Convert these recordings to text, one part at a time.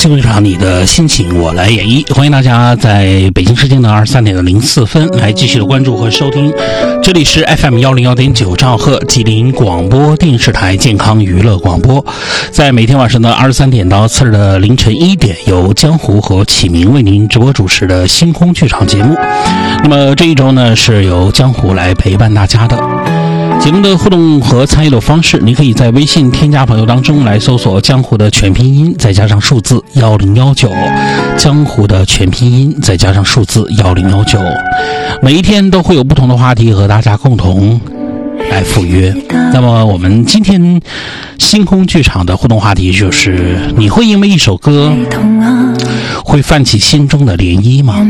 新闻场，你的心情我来演绎。欢迎大家在北京时间的23点04分来继续的关注和收听，这里是 FM 101.9兆赫吉林广播电视台健康娱乐广播，在每天晚上的23点到次日的凌晨1点，由江湖和启明为您直播主持的星空剧场节目。那么这一周呢，是由江湖来陪伴大家的。节目的互动和参与的方式，你可以在微信添加朋友当中来搜索江湖的全拼音再加上数字1019，江湖的全拼音再加上数字1019。每一天都会有不同的话题和大家共同来赴约。那么我们今天星空剧场的互动话题就是：你会因为一首歌会泛起心中的涟漪吗？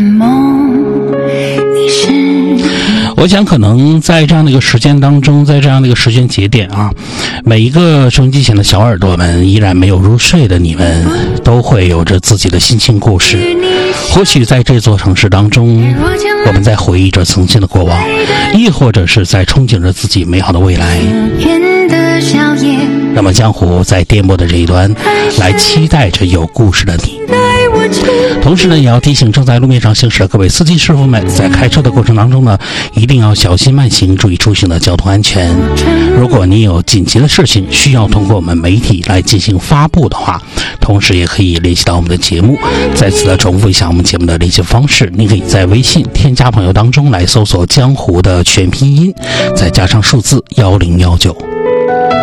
我想可能在这样的一个时间当中，在这样的一个时间节点啊，每一个收音机前的小耳朵们，依然没有入睡的你们，都会有着自己的心情故事。或许在这座城市当中，我们在回忆着曾经的过往，亦或者是在憧憬着自己美好的未来。那么江湖在电波的这一端，来期待着有故事的你。同时呢，也要提醒正在路面上行驶的各位司机师傅们，在开车的过程当中呢，一定要小心慢行，注意出行的交通安全。如果你有紧急的事情需要通过我们媒体来进行发布的话，同时也可以联系到我们的节目。再次的重复一下我们节目的联系方式，你可以在微信添加朋友当中来搜索江湖的全拼音再加上数字1019。